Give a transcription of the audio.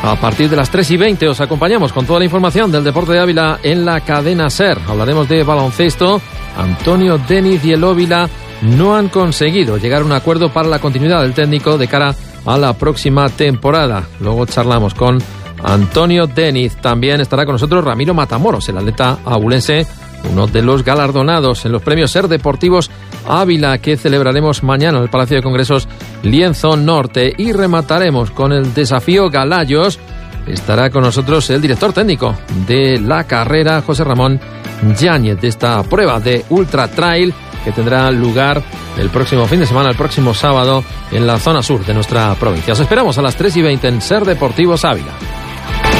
A partir de las 3:20 os acompañamos con toda la información del deporte de Ávila en la cadena SER. Hablaremos de baloncesto. Antonio Deniz y el Ávila no han conseguido llegar a un acuerdo para la continuidad del técnico de cara a la próxima temporada. Luego charlamos con Antonio Deniz. También estará con nosotros Ramiro Matamoros, el atleta abulense, uno de los galardonados en los premios SER Deportivos Ávila, que celebraremos mañana en el Palacio de Congresos Lienzo Norte. Y remataremos con el desafío Galayos. Estará con nosotros el director técnico de la carrera, José Ramón Yáñez, de esta prueba de Ultra Trail que tendrá lugar el próximo fin de semana, el próximo sábado, en la zona sur de nuestra provincia. Os esperamos a las 3:20 en SER Deportivos Ávila.